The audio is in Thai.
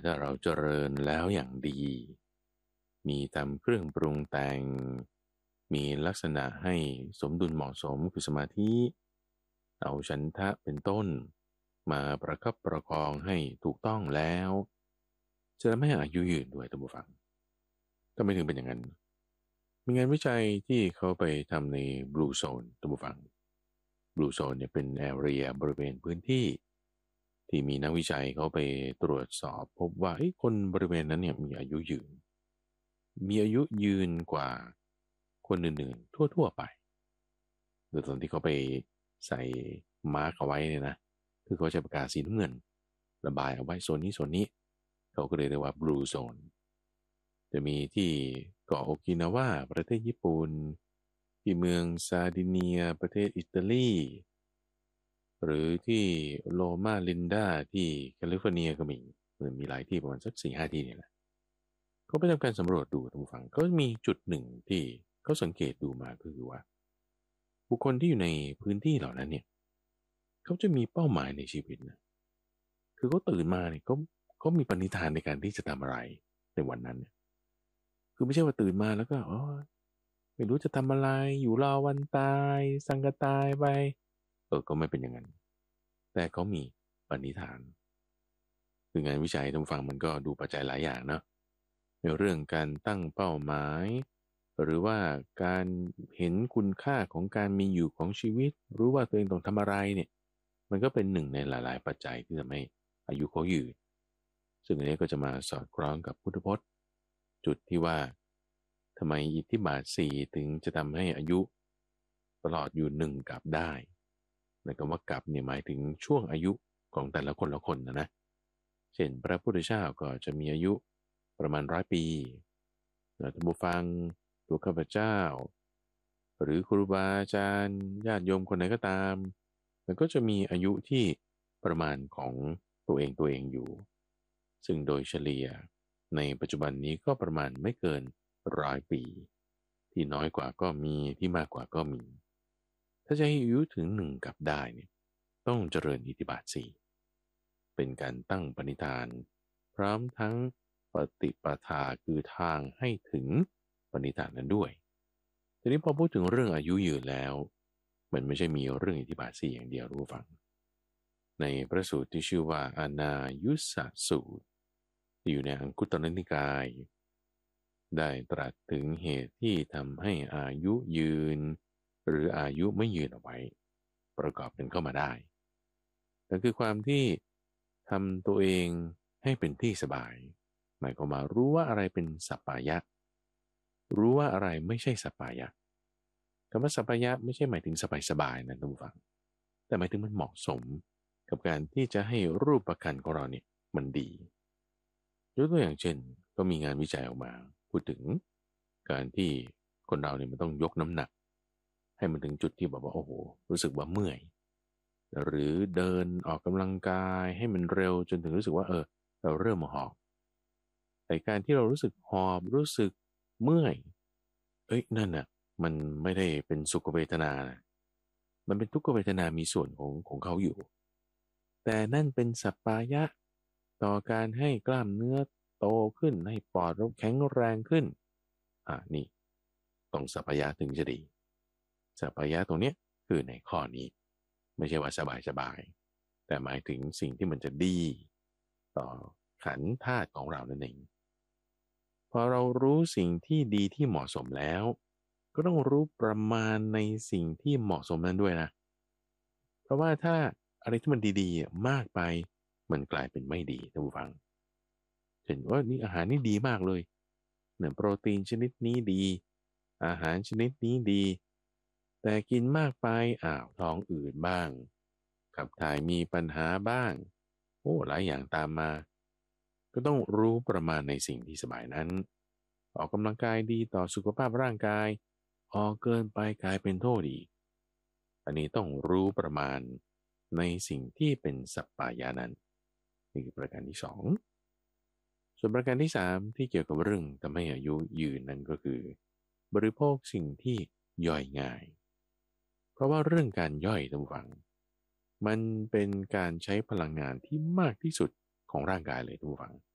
ถ้าเราเจริญแล้วอย่างดีมีทำเครื่องปรุงแต่งมีลักษณะให้สมดุลเหมาะสมคือสมาธิเอาฉันทะเป็นต้นมาประคับประคองให้ถูกต้องแล้วจะไม่ให้อายุยืนด้วยท่านผู้ฟังก็ไม่ถึงเป็นอย่างนั้นมีงานวิจัยที่เขาไปทำในบลูโซนท่านผู้ฟังบลูโซนเนี่ยเป็นแอเรียบริเวณพื้นที่ที่มีนักวิจัยเขาไปตรวจสอบพบว่าคนบริเวณนั้นเนี่ยมีอายุยืนมีอายุยืนกว่าคนอื่นๆทั่วๆไปโดยตอนที่เขาไปใส่มาร์กเอาไว้เนี่ยนะคือเขาใช้ปากกาสีน้ำเงินระบายเอาไว้โซนนี้โซนนี้เขาก็เลยเรียกว่าบลูโซนจะมีที่เกาะโอกินาวาประเทศญี่ปุ่นที่เมืองซาร์ดิเนียประเทศอิตาลีหรือที่โลมาลินดาที่แคลิฟอร์เนียก็มีหลายที่ประมาณสัก4-5ที่เนี่ยแหละเขาไปทำการสำรวจดูท่านผู้ฟังก็มีจุดหนึ่งที่เขาสังเกตดูมาก็คือว่าบุคคลที่อยู่ในพื้นที่เหล่านั้นเนี่ยเขาจะมีเป้าหมายในชีวิตนะคือเขาตื่นมาเนี่ยเขามีปณิธานในการที่จะทำอะไรในวันนั้นเนี่ยคือไม่ใช่ว่าตื่นมาแล้วก็ไม่รู้จะทำอะไรอยู่รอวันตายสังกตายไปก็ไม่เป็นอย่างนั้นแต่เขามีปณิธานคืองานวิจัยท่านผู้ฟังมันก็ดูปัจจัยหลายอย่างเนาะในเรื่องการตั้งเป้าหมายหรือว่าการเห็นคุณค่าของการมีอยู่ของชีวิตรู้ว่าตัวเองต้องทำอะไรเนี่ยมันก็เป็นหนึ่งในหลายๆปัจจัยที่ทำให้อายุเขายืนซึ่งอันนี้ก็จะมาสอดคล้องกับพุทธพจน์จุดที่ว่าทำไมอิทธิบาทสี่ถึงจะทำให้อายุตลอดอยู่หนึ่งกับได้ในคำว่ากับเนี่ยหมายถึงช่วงอายุของแต่ละคนละคนนะเช่นพระพุทธเจ้าก็จะมีอายุประมาณ100 ปีท่านผู้ฟังตัวข้าพเจ้าหรือครูบาอาจารย์ญาติโยมคนไหนก็ตามมันก็จะมีอายุที่ประมาณของตัวเองอยู่ซึ่งโดยเฉลี่ยในปัจจุบันนี้ก็ประมาณไม่เกิน100 ปีที่น้อยกว่าก็มีที่มากกว่าก็มีถ้าจะให้อายุถึงหนึ่งกับได้เนี่ยต้องเจริญอิทธิบาทสี่เป็นการตั้งปณิธานพร้อมทั้งปฏิปทาคือทางให้ถึงปณิธานนั้นด้วยทีนี้พอพูดถึงเรื่องอายุยืนแล้วมันไม่ใช่มีเรื่องอิทธิบาทสี่อย่างเดียวรู้ฟังในพระสูตรที่ชื่อว่าอานายุสสสูตรที่อยู่ในอังคุตตรนิกายได้ตรัสถึงเหตุที่ทำให้อายุยืนหรืออายุไม่ยืนเอาไว้ประกอบกันเข้ามาได้นั่นคือความที่ทำตัวเองให้เป็นที่สบายหมายความว่ารู้ว่าอะไรเป็นสัปปายะรู้ว่าอะไรไม่ใช่สัปปายะคำว่าสัปปายะไม่ใช่หมายถึงสบายๆนะท่านผู้ฟังแต่หมายถึงมันเหมาะสมกับการที่จะให้รูปประคันของเราเนี่ยมันดียกตัวอย่างเช่นก็มีงานวิจัยออกมาพูดถึงการที่คนเราเนี่ยมันต้องยกน้ำหนักให้มันถึงจุดที่แบบว่าโอ้โหรู้สึกว่าเมื่อยหรือเดินออกกำลังกายให้มันเร็วจนถึงรู้สึกว่าเราเริ่มหอบแต่การที่เรารู้สึกหอบรู้สึกเมื่อยนั่นน่ะมันไม่ได้เป็นสุขเวทนานะมันเป็นทุกขเวทนามีส่วนของเขาอยู่แต่นั่นเป็นสัปปายะต่อการให้กล้ามเนื้อโตขึ้นให้ปอดเราแข็งแรงขึ้นนี่ต้องสัปปายะถึงจะดีสัปปายะตรงเนี้ยคือในข้อนี้ไม่ใช่ว่าสบายๆแต่หมายถึงสิ่งที่มันจะดีต่อขันธ์ธาตุของเรานั่นเองพอเรารู้สิ่งที่ดีที่เหมาะสมแล้วก็ต้องรู้ประมาณในสิ่งที่เหมาะสมนั้นด้วยนะเพราะว่าถ้าอะไรที่มันดีๆมากไปมันกลายเป็นไม่ดีท่านผู้ฟังเห็นว่านี่อาหารนี่ดีมากเลยเนี่ยโปรตีนชนิดนี้ดีอาหารชนิดนี้ดีแต่กินมากไปท้องอืดบ้างขับถ่ายมีปัญหาบ้างหลายอย่างตามมาก็ต้องรู้ประมาณในสิ่งที่สบายนั้นออกกำลังกายดีต่อสุขภาพร่างกายออกเกินไปกลายเป็นโทษอีกอันนี้ต้องรู้ประมาณในสิ่งที่เป็นสัปปายานั้นนี่คือประการที่สองส่วนประการที่สามที่เกี่ยวกับเรื่องทำให้อายุยืนนั้นก็คือบริโภคสิ่งที่ย่อยง่ายเพราะว่าเรื่องการย่อยท่านผู้ฟังมันเป็นการใช้พลังงานที่มากที่สุดของร่างกายเลยท่านผู้ฟัง